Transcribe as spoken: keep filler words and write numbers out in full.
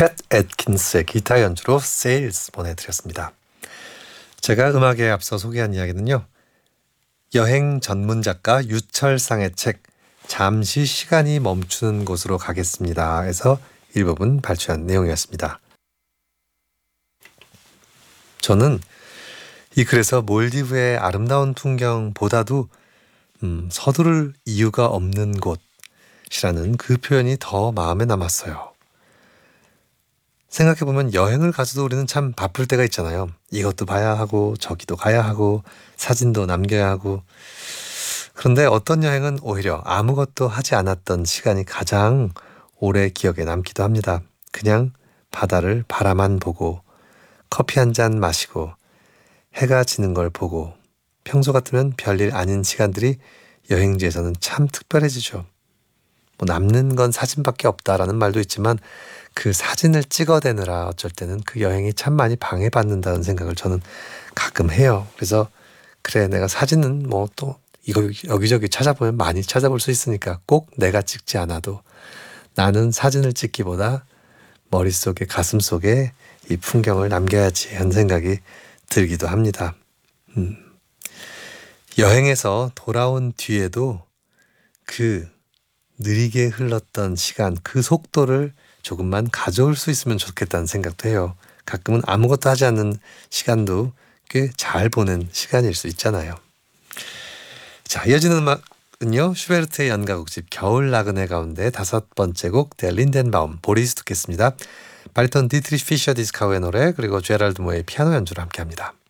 챗 애트킨스의 기타 연주로 Sails 보내드렸습니다. 제가 음악에 앞서 소개한 이야기는요. 여행 전문 작가 유철상의 책 잠시 시간이 멈추는 곳으로 가겠습니다. 에서 일부분 발췌한 내용이었습니다. 저는 이 글에서 몰디브의 아름다운 풍경보다도 음, 서두를 이유가 없는 곳이라는 그 표현이 더 마음에 남았어요. 생각해보면 여행을 가서도 우리는 참 바쁠 때가 있잖아요. 이것도 봐야 하고 저기도 가야 하고 사진도 남겨야 하고. 그런데 어떤 여행은 오히려 아무것도 하지 않았던 시간이 가장 오래 기억에 남기도 합니다. 그냥 바다를 바라만 보고 커피 한 잔 마시고 해가 지는 걸 보고 평소 같으면 별일 아닌 시간들이 여행지에서는 참 특별해지죠. 뭐 남는 건 사진밖에 없다라는 말도 있지만 그 사진을 찍어대느라 어쩔 때는 그 여행이 참 많이 방해받는다는 생각을 저는 가끔 해요. 그래서 그래 내가 사진은 뭐 또 이거 여기저기 찾아보면 많이 찾아볼 수 있으니까 꼭 내가 찍지 않아도 나는 사진을 찍기보다 머릿속에 가슴속에 이 풍경을 남겨야지 하는 생각이 들기도 합니다. 음. 여행에서 돌아온 뒤에도 그 느리게 흘렀던 시간, 그 속도를 조금만 가져올 수 있으면 좋겠다는 생각도 해요. 가끔은 아무것도 하지 않는 시간도 꽤 잘 보낸 시간일 수 있잖아요. 자, 이어지는 음악은요. 슈베르트의 연가곡집 겨울 나그네 가운데 다섯 번째 곡 Der Lindenbaum 보리스 듣겠습니다. 바리톤 디트리히 피셔 디스카우의 노래 그리고 제랄드 모의 피아노 연주를 함께합니다.